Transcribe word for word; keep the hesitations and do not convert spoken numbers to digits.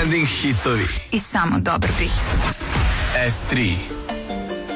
Trending hitovi i samo dobar beat. S tri